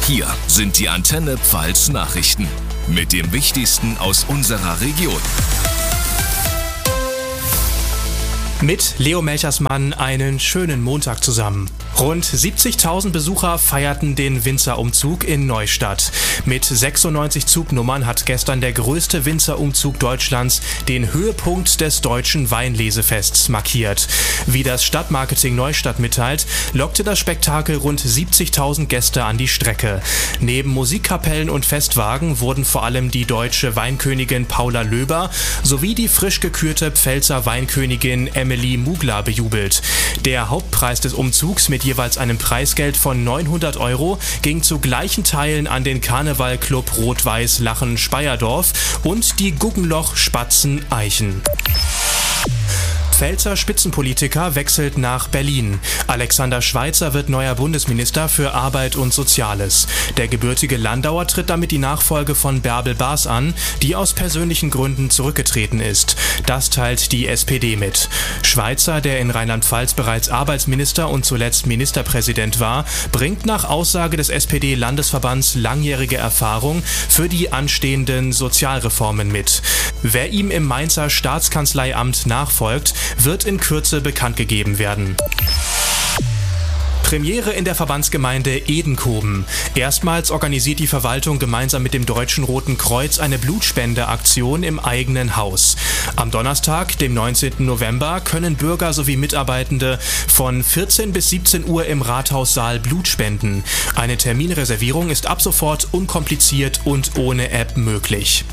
Hier sind die Antenne Pfalz Nachrichten mit dem Wichtigsten aus unserer Region. Mit Leo Melchersmann einen schönen Montag zusammen. Rund 70.000 Besucher feierten den Winzerumzug in Neustadt. Mit 96 Zugnummern hat gestern der größte Winzerumzug Deutschlands den Höhepunkt des deutschen Weinlesefests markiert. Wie das Stadtmarketing Neustadt mitteilt, lockte das Spektakel rund 70.000 Gäste an die Strecke. Neben Musikkapellen und Festwagen wurden vor allem die deutsche Weinkönigin Paula Löber sowie die frisch gekürte Pfälzer Weinkönigin Emily Mugler bejubelt. Der Hauptpreis des Umzugs mit jeweils einem Preisgeld von 900 € ging zu gleichen Teilen an den Karnevalclub Rot-Weiß Lachen Speyerdorf und die Guggenloch Spatzen Eichen. Pfälzer Spitzenpolitiker wechselt nach Berlin. Alexander Schweitzer wird neuer Bundesminister für Arbeit und Soziales. Der gebürtige Landauer tritt damit die Nachfolge von Bärbel Baas an, die aus persönlichen Gründen zurückgetreten ist. Das teilt die SPD mit. Schweitzer, der in Rheinland-Pfalz bereits Arbeitsminister und zuletzt Ministerpräsident war, bringt nach Aussage des SPD-Landesverbands langjährige Erfahrung für die anstehenden Sozialreformen mit. Wer ihm im Mainzer Staatskanzleiamt nachfolgt, wird in Kürze bekannt gegeben werden. Premiere in der Verbandsgemeinde Edenkoben. Erstmals organisiert die Verwaltung gemeinsam mit dem Deutschen Roten Kreuz eine Blutspendeaktion im eigenen Haus. Am Donnerstag, dem 19. November, können Bürger sowie Mitarbeitende von 14 bis 17 Uhr im Rathaussaal Blut spenden. Eine Terminreservierung ist ab sofort unkompliziert und ohne App möglich.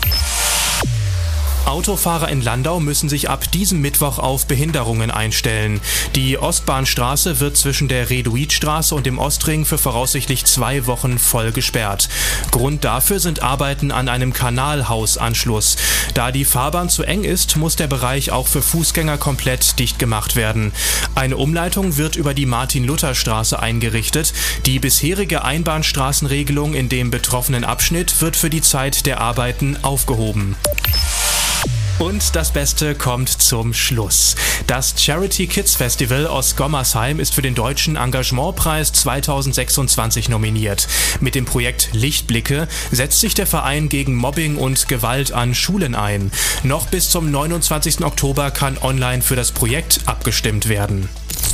Autofahrer in Landau müssen sich ab diesem Mittwoch auf Behinderungen einstellen. Die Ostbahnstraße wird zwischen der Reduitstraße und dem Ostring für voraussichtlich 2 Wochen voll gesperrt. Grund dafür sind Arbeiten an einem Kanalhausanschluss. Da die Fahrbahn zu eng ist, muss der Bereich auch für Fußgänger komplett dicht gemacht werden. Eine Umleitung wird über die Martin-Luther-Straße eingerichtet. Die bisherige Einbahnstraßenregelung in dem betroffenen Abschnitt wird für die Zeit der Arbeiten aufgehoben. Und das Beste kommt zum Schluss. Das Charity Kids Festival aus Gommersheim ist für den Deutschen Engagementpreis 2026 nominiert. Mit dem Projekt Lichtblicke setzt sich der Verein gegen Mobbing und Gewalt an Schulen ein. Noch bis zum 29. Oktober kann online für das Projekt abgestimmt werden.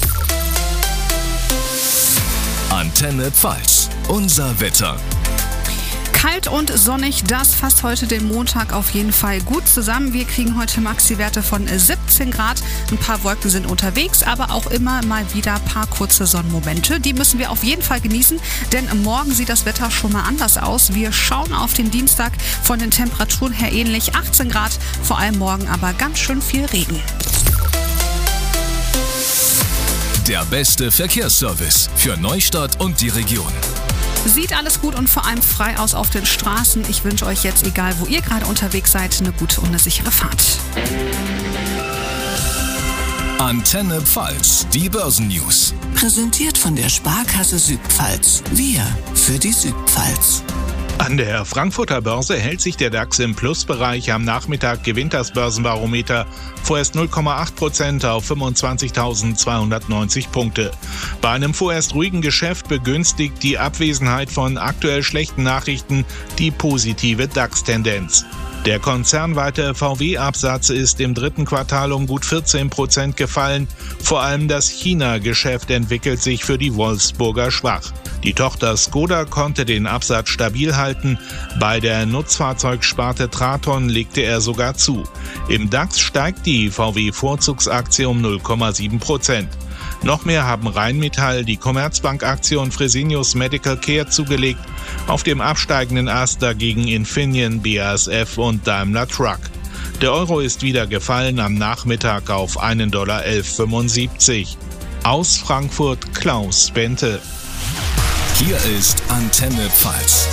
Antenne Pfalz, unser Wetter. Kalt und sonnig, das fasst heute den Montag auf jeden Fall gut zusammen. Wir kriegen heute Maxi-Werte von 17 Grad. Ein paar Wolken sind unterwegs, aber auch immer mal wieder ein paar kurze Sonnenmomente. Die müssen wir auf jeden Fall genießen, denn morgen sieht das Wetter schon mal anders aus. Wir schauen auf den Dienstag, von den Temperaturen her ähnlich, 18 Grad, vor allem morgen aber ganz schön viel Regen. Der beste Verkehrsservice für Neustadt und die Region. Sieht alles gut und vor allem frei aus auf den Straßen. Ich wünsche euch jetzt, egal wo ihr gerade unterwegs seid, eine gute und eine sichere Fahrt. Antenne Pfalz, die Börsennews. Präsentiert von der Sparkasse Südpfalz. Wir für die Südpfalz. An der Frankfurter Börse hält sich der DAX im Plusbereich. Am Nachmittag gewinnt das Börsenbarometer vorerst 0,8% auf 25.290 Punkte. Bei einem vorerst ruhigen Geschäft begünstigt die Abwesenheit von aktuell schlechten Nachrichten die positive DAX-Tendenz. Der konzernweite VW-Absatz ist im dritten Quartal um gut 14% gefallen. Vor allem das China-Geschäft entwickelt sich für die Wolfsburger schwach. Die Tochter Skoda konnte den Absatz stabil halten. Bei der Nutzfahrzeugsparte Traton legte er sogar zu. Im DAX steigt die VW-Vorzugsaktie um 0,7%. Noch mehr haben Rheinmetall, die Commerzbank-Aktie und Fresenius Medical Care zugelegt. Auf dem absteigenden Ast dagegen Infineon, BASF und Daimler Truck. Der Euro ist wieder gefallen am Nachmittag auf $1,1175. Aus Frankfurt Klaus Bente. Hier ist Antenne Pfalz.